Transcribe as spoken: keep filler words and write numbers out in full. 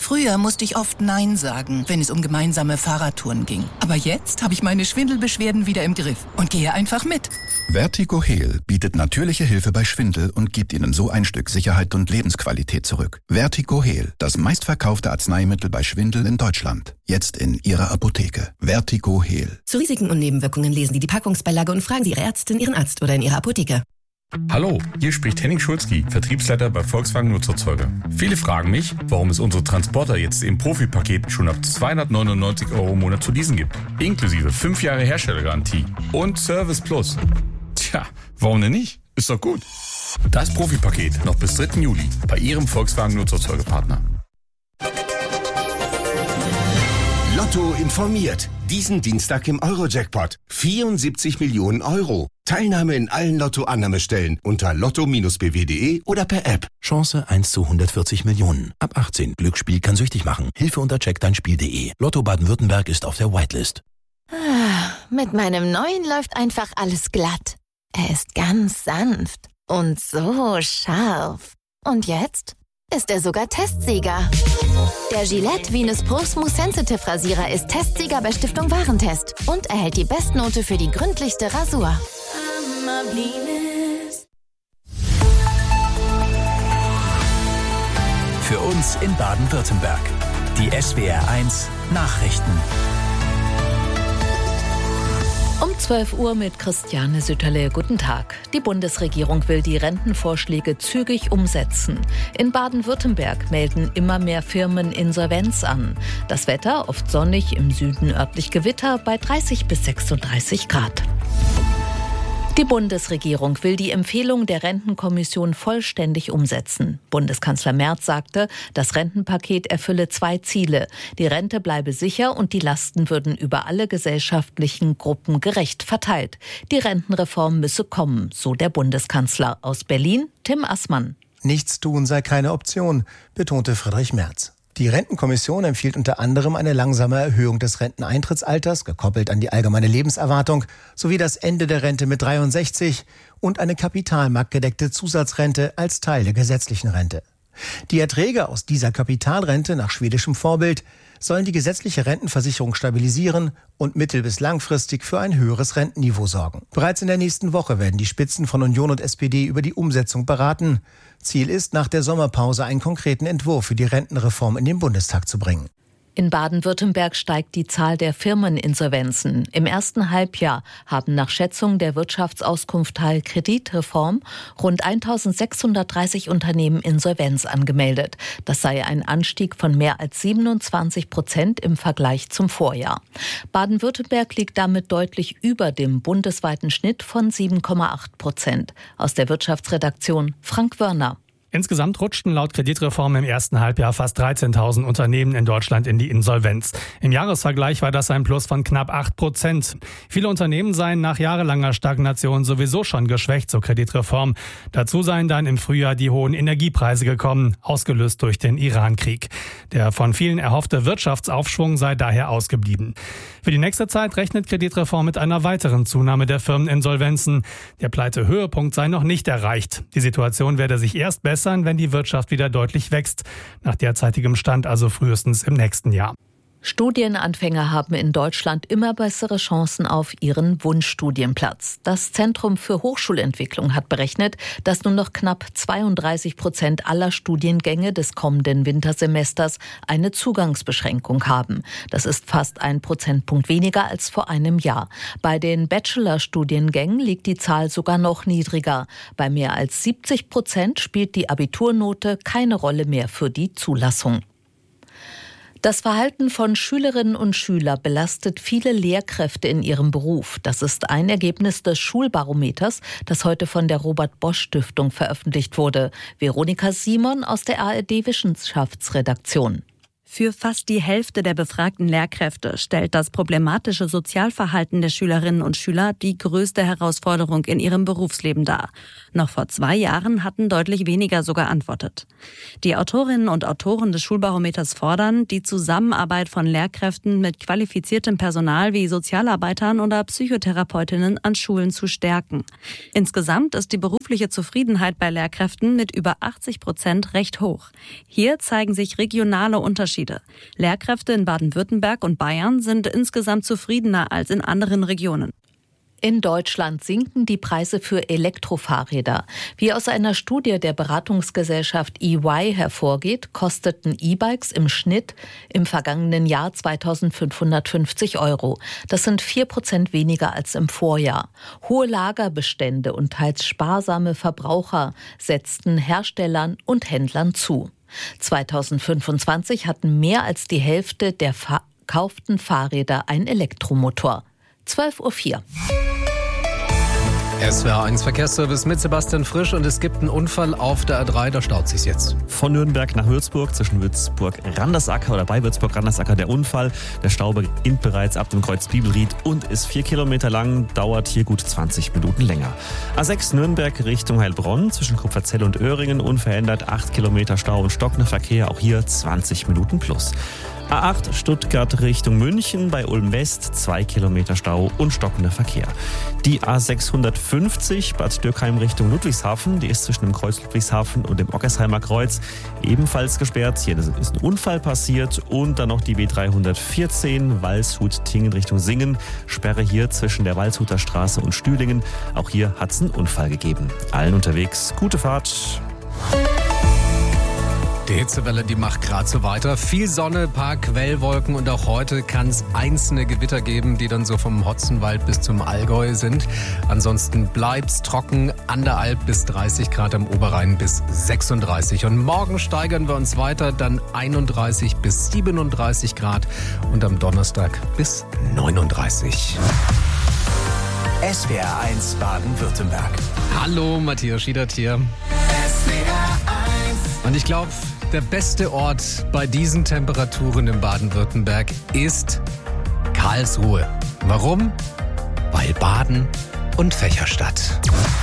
Früher musste ich oft Nein sagen, wenn es um gemeinsame Fahrradtouren ging. Aber jetzt habe ich meine Schwindelbeschwerden wieder im Griff und gehe einfach mit. Vertigo Heal bietet natürliche Hilfe bei Schwindel und gibt Ihnen so ein Stück Sicherheit und Lebensqualität zurück. Vertigo Heal, das meistverkaufte Arzneimittel bei Schwindel in Deutschland. Jetzt in Ihrer Apotheke. Vertigo Heal. Zu Risiken und Nebenwirkungen lesen Sie die Packungsbeilage und fragen Sie Ihre Ärztin, Ihren Arzt oder in Ihrer Apotheke. Hallo, hier spricht Henning Schulzki, Vertriebsleiter bei Volkswagen Nutzerzeuger. Viele fragen mich, warum es unsere Transporter jetzt im Profipaket schon ab zweihundertneunundneunzig Euro im Monat zu leasen gibt. Inklusive fünf Jahre Herstellergarantie und Service Plus. Tja, warum denn nicht? Ist doch gut. Das Profipaket noch bis dritten Juli bei Ihrem Volkswagen Nutzerzeugerpartner. Lotto informiert. Diesen Dienstag im Euro-Jackpot. vierundsiebzig Millionen Euro. Teilnahme in allen Lotto-Annahmestellen unter lotto Bindestrich b w punkt d e oder per App. Chance eins zu hundertvierzig Millionen. Ab achtzehn. Glücksspiel kann süchtig machen. Hilfe unter check dein Spiel punkt d e. Lotto Baden-Württemberg ist auf der Whitelist. Ah, mit meinem neuen läuft einfach alles glatt. Er ist ganz sanft und so scharf. Und jetzt ist er sogar Testsieger. Der Gillette Venus Pro Smooth Sensitive Rasierer ist Testsieger bei Stiftung Warentest und erhält die Bestnote für die gründlichste Rasur. Für uns in Baden-Württemberg. Die S W R eins Nachrichten. Um zwölf Uhr mit Christiane Sütterle. Guten Tag. Die Bundesregierung will die Rentenvorschläge zügig umsetzen. In Baden-Württemberg melden immer mehr Firmen Insolvenz an. Das Wetter oft sonnig, im Süden örtlich Gewitter bei dreißig bis sechsunddreißig Grad. Die Bundesregierung will die Empfehlung der Rentenkommission vollständig umsetzen. Bundeskanzler Merz sagte, das Rentenpaket erfülle zwei Ziele. Die Rente bleibe sicher und die Lasten würden über alle gesellschaftlichen Gruppen gerecht verteilt. Die Rentenreform müsse kommen, so der Bundeskanzler. Aus Berlin, Tim Assmann. Nichts tun sei keine Option, betonte Friedrich Merz. Die Rentenkommission empfiehlt unter anderem eine langsame Erhöhung des Renteneintrittsalters, gekoppelt an die allgemeine Lebenserwartung, sowie das Ende der Rente mit dreiundsechzig und eine kapitalmarktgedeckte Zusatzrente als Teil der gesetzlichen Rente. Die Erträge aus dieser Kapitalrente nach schwedischem Vorbild sollen die gesetzliche Rentenversicherung stabilisieren und mittel- bis langfristig für ein höheres Rentenniveau sorgen. Bereits in der nächsten Woche werden die Spitzen von Union und S P D über die Umsetzung beraten. Ziel ist, nach der Sommerpause einen konkreten Entwurf für die Rentenreform in den Bundestag zu bringen. In Baden-Württemberg steigt die Zahl der Firmeninsolvenzen. Im ersten Halbjahr haben nach Schätzung der Wirtschaftsauskunft Teil Kreditreform rund eintausendsechshundertdreißig Unternehmen Insolvenz angemeldet. Das sei ein Anstieg von mehr als siebenundzwanzig Prozent im Vergleich zum Vorjahr. Baden-Württemberg liegt damit deutlich über dem bundesweiten Schnitt von sieben Komma acht Prozent. Aus der Wirtschaftsredaktion Frank Wörner. Insgesamt rutschten laut Kreditreform im ersten Halbjahr fast dreizehntausend Unternehmen in Deutschland in die Insolvenz. Im Jahresvergleich war das ein Plus von knapp acht Prozent. Viele Unternehmen seien nach jahrelanger Stagnation sowieso schon geschwächt zur Kreditreform. Dazu seien dann im Frühjahr die hohen Energiepreise gekommen, ausgelöst durch den Iran-Krieg. Der von vielen erhoffte Wirtschaftsaufschwung sei daher ausgeblieben. Für die nächste Zeit rechnet Kreditreform mit einer weiteren Zunahme der Firmeninsolvenzen. Der Pleitehöhepunkt sei noch nicht erreicht. Die Situation werde sich erst besser, wenn die Wirtschaft wieder deutlich wächst. Nach derzeitigem Stand also frühestens im nächsten Jahr. Studienanfänger haben in Deutschland immer bessere Chancen auf ihren Wunschstudienplatz. Das Zentrum für Hochschulentwicklung hat berechnet, dass nur noch knapp zweiunddreißig Prozent aller Studiengänge des kommenden Wintersemesters eine Zugangsbeschränkung haben. Das ist fast ein Prozentpunkt weniger als vor einem Jahr. Bei den Bachelorstudiengängen liegt die Zahl sogar noch niedriger. Bei mehr als siebzig Prozent spielt die Abiturnote keine Rolle mehr für die Zulassung. Das Verhalten von Schülerinnen und Schülern belastet viele Lehrkräfte in ihrem Beruf. Das ist ein Ergebnis des Schulbarometers, das heute von der Robert-Bosch-Stiftung veröffentlicht wurde. Veronika Simon aus der A R D-Wissenschaftsredaktion. Für fast die Hälfte der befragten Lehrkräfte stellt das problematische Sozialverhalten der Schülerinnen und Schüler die größte Herausforderung in ihrem Berufsleben dar. Noch vor zwei Jahren hatten deutlich weniger so geantwortet. Die Autorinnen und Autoren des Schulbarometers fordern, die Zusammenarbeit von Lehrkräften mit qualifiziertem Personal wie Sozialarbeitern oder Psychotherapeutinnen an Schulen zu stärken. Insgesamt ist die Berufs berufliche Zufriedenheit bei Lehrkräften mit über achtzig Prozent recht hoch. Hier zeigen sich regionale Unterschiede. Lehrkräfte in Baden-Württemberg und Bayern sind insgesamt zufriedener als in anderen Regionen. In Deutschland sinken die Preise für Elektrofahrräder. Wie aus einer Studie der Beratungsgesellschaft E Y hervorgeht, kosteten E-Bikes im Schnitt im vergangenen Jahr zweitausendfünfhundertfünfzig Euro. Das sind vier Prozent weniger als im Vorjahr. Hohe Lagerbestände und teils sparsame Verbraucher setzten Herstellern und Händlern zu. zweitausendfünfundzwanzig hatten mehr als die Hälfte der verkauften Fahrräder einen Elektromotor. zwölf Uhr vier. S W R eins Verkehrsservice mit Sebastian Frisch und es gibt einen Unfall auf der A drei, da staut sich's jetzt. Von Nürnberg nach Würzburg, zwischen Würzburg-Randersacker oder bei Würzburg-Randersacker der Unfall. Der Stau beginnt bereits ab dem Kreuz Bibelried und ist vier Kilometer lang, dauert hier gut zwanzig Minuten länger. A sechs Nürnberg Richtung Heilbronn, zwischen Kupferzell und Öhringen, unverändert acht Kilometer Stau und stockender Verkehr, auch hier zwanzig Minuten plus. A acht Stuttgart Richtung München, bei Ulm West zwei Kilometer Stau und stockender Verkehr. Die A sechshundertfünfzig Bad Dürkheim Richtung Ludwigshafen, die ist zwischen dem Kreuz Ludwigshafen und dem Ockersheimer Kreuz ebenfalls gesperrt. Hier ist ein Unfall passiert und dann noch die B dreihundertvierzehn Waldshut-Tingen Richtung Singen. Sperre hier zwischen der Waldshuter Straße und Stühlingen. Auch hier hat es einen Unfall gegeben. Allen unterwegs gute Fahrt. Die Hitzewelle, die macht gerade so weiter. Viel Sonne, paar Quellwolken und auch heute kann es einzelne Gewitter geben, die dann so vom Hotzenwald bis zum Allgäu sind. Ansonsten bleibt's trocken, an der Alp bis dreißig Grad, am Oberrhein bis sechsunddreißig. Und morgen steigern wir uns weiter, dann einunddreißig bis siebenunddreißig Grad und am Donnerstag bis neununddreißig. S W R eins Baden-Württemberg. Hallo, Matthias Schiedert hier. S W R eins. Und ich glaube, der beste Ort bei diesen Temperaturen in Baden-Württemberg ist Karlsruhe. Warum? Weil Baden und Fächerstadt.